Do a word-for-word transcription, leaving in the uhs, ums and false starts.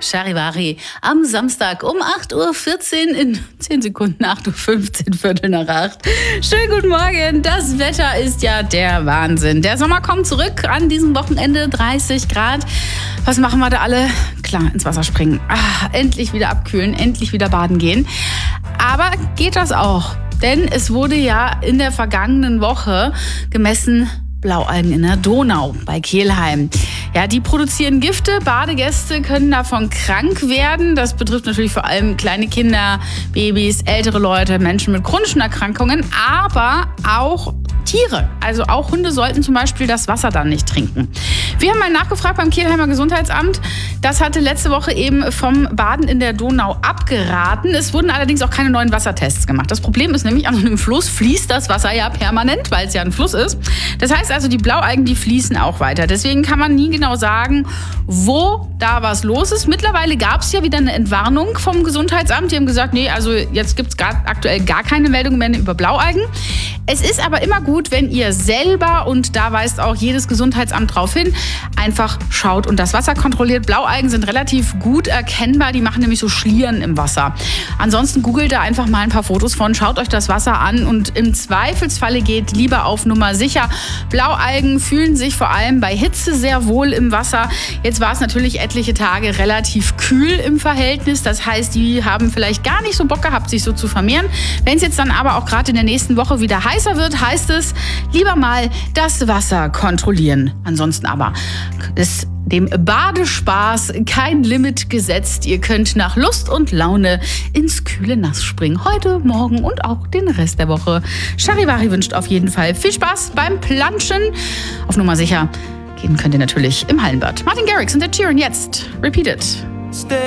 Charivari am Samstag um acht Uhr vierzehn in zehn Sekunden, acht Uhr fünfzehn, Viertel nach acht. Schönen guten Morgen, das Wetter ist ja der Wahnsinn. Der Sommer kommt zurück an diesem Wochenende, dreißig Grad. Was machen wir da alle? Klar, ins Wasser springen. Ah, endlich wieder abkühlen, endlich wieder baden gehen. Aber geht das auch? Denn es wurde ja in der vergangenen Woche gemessen, Blaualgen in der Donau bei Kelheim. Ja, die produzieren Gifte. Badegäste können davon krank werden. Das betrifft natürlich vor allem kleine Kinder, Babys, ältere Leute, Menschen mit chronischen Erkrankungen, aber auch Tiere. Also auch Hunde sollten zum Beispiel das Wasser dann nicht trinken. Wir haben mal nachgefragt beim Kelheimer Gesundheitsamt. Das hatte letzte Woche eben vom Baden in der Donau abgeraten. Es wurden allerdings auch keine neuen Wassertests gemacht. Das Problem ist nämlich, an einem Fluss fließt das Wasser ja permanent, weil es ja ein Fluss ist. Das heißt also, die Blaualgen, die fließen auch weiter. Deswegen kann man nie genau sagen, wo da was los ist. Mittlerweile gab es ja wieder eine Entwarnung vom Gesundheitsamt. Die haben gesagt, nee, also jetzt gibt es aktuell gar keine Meldung mehr über Blaualgen. Es ist aber immer gut, wenn ihr selber, und da weist auch jedes Gesundheitsamt drauf hin, einfach schaut und das Wasser kontrolliert. Blaualgen sind relativ gut erkennbar, die machen nämlich so Schlieren im Wasser. Ansonsten googelt da einfach mal ein paar Fotos von, schaut euch das Wasser an und im Zweifelsfalle geht lieber auf Nummer sicher. Blaualgen fühlen sich vor allem bei Hitze sehr wohl im Wasser. Jetzt war es natürlich etliche Tage relativ kühl im Verhältnis, das heißt, die haben vielleicht gar nicht so Bock gehabt, sich so zu vermehren. Wenn es jetzt dann aber auch gerade in der nächsten Woche wieder heißer wird, heißt es, lieber mal das Wasser kontrollieren. Ansonsten aber ist dem Badespaß kein Limit gesetzt. Ihr könnt nach Lust und Laune ins kühle Nass springen. Heute, morgen und auch den Rest der Woche. Charivari wünscht auf jeden Fall viel Spaß beim Planschen. Auf Nummer sicher gehen könnt ihr natürlich im Hallenbad. Martin Garrix und der Sheeran jetzt. Repeat it.